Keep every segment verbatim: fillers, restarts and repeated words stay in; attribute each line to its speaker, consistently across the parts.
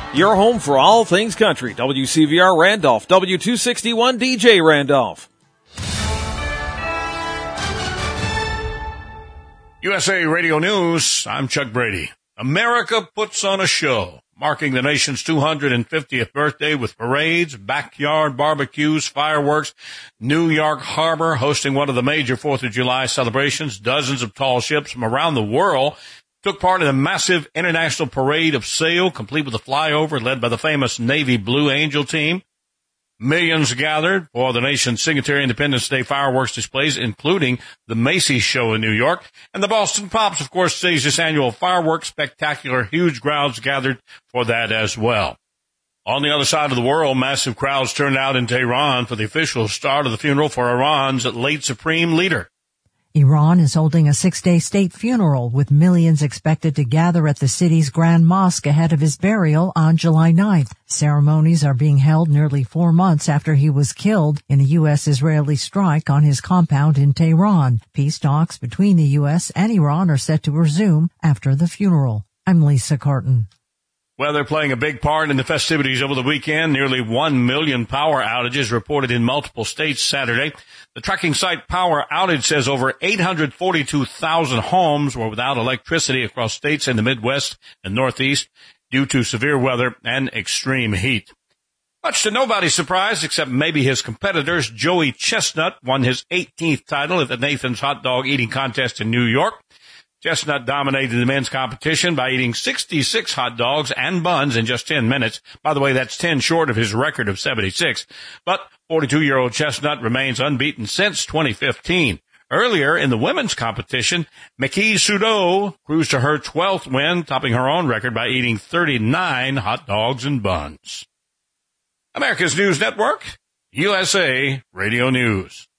Speaker 1: Your home for all things country. W C V R Randolph, W two sixty-one D J Randolph.
Speaker 2: U S A Radio News, I'm Chuck Brady. America puts on a show, marking the nation's two hundred fiftieth birthday with parades, backyard barbecues, fireworks. New York Harbor hosting one of the major fourth of July celebrations. Dozens of tall ships from around the world took part in a massive international parade of sail, complete with a flyover led by the famous Navy Blue Angel team. Millions gathered for the nation's Signatory Independence Day fireworks displays, including the Macy's show in New York. And the Boston Pops, of course, staged this annual fireworks spectacular. Huge crowds gathered for that as well. On the other side of the world, massive crowds turned out in Tehran for the official start of the funeral for Iran's late supreme leader.
Speaker 3: Iran is holding a six-day state funeral with millions expected to gather at the city's Grand Mosque ahead of his burial on July ninth. Ceremonies are being held nearly four months after he was killed in a U S-Israeli strike on his compound in Tehran. Peace talks between the U S and Iran are set to resume after the funeral. I'm Lisa Carton.
Speaker 2: Well, they're playing a big part in the festivities over the weekend. Nearly one million power outages reported in multiple states Saturday. The tracking site Power Outage says over eight hundred forty-two thousand homes were without electricity across states in the Midwest and Northeast due to severe weather and extreme heat. Much to nobody's surprise, except maybe his competitors, Joey Chestnut won his eighteenth title at the Nathan's Hot Dog Eating Contest in New York. Chestnut dominated the men's competition by eating sixty-six hot dogs and buns in just ten minutes. By the way, that's ten short of his record of seventy-six. But forty-two-year-old Chestnut remains unbeaten since twenty fifteen. Earlier in the women's competition, Maki Sudo cruised to her twelfth win, topping her own record by eating thirty-nine hot dogs and buns. America's News Network, U S A Radio News.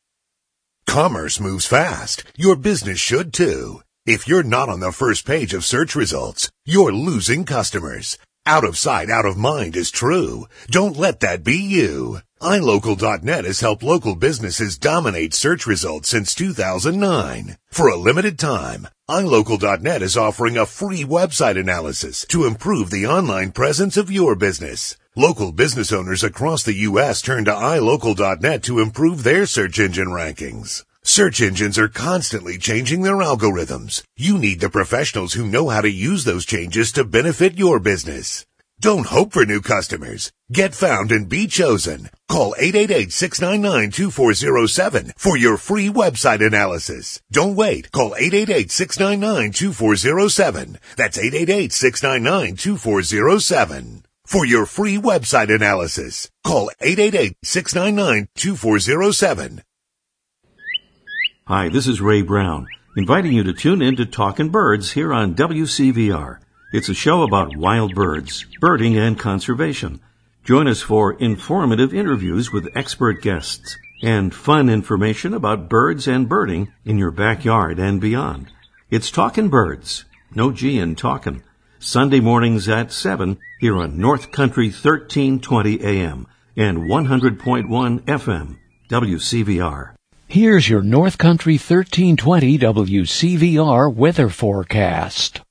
Speaker 4: Commerce moves fast. Your business should too. If you're not on the first page of search results, you're losing customers. Out of sight, out of mind is true. Don't let that be you. i local dot net has helped local businesses dominate search results since two thousand nine. For a limited time, i local dot net is offering a free website analysis to improve the online presence of your business. Local business owners across the U S turn to i local dot net to improve their search engine rankings. Search engines are constantly changing their algorithms. You need the professionals who know how to use those changes to benefit your business. Don't hope for new customers. Get found and be chosen. Call eight eight eight, six nine nine, two four zero seven for your free website analysis. Don't wait. Call eight eight eight, six nine nine, two four zero seven. That's eight eight eight, six nine nine, two four zero seven. For your free website analysis, call eight eight eight, six nine nine, two four zero seven.
Speaker 5: Hi, this is Ray Brown, inviting you to tune in to Talkin' Birds here on W C V R. It's a show about wild birds, birding, and conservation. Join us for informative interviews with expert guests and fun information about birds and birding in your backyard and beyond. It's Talkin' Birds, no G in talkin', Sunday mornings at seven here on North Country thirteen twenty A M and one hundred point one F M, W C V R.
Speaker 6: Here's your North Country thirteen twenty W C V R weather forecast.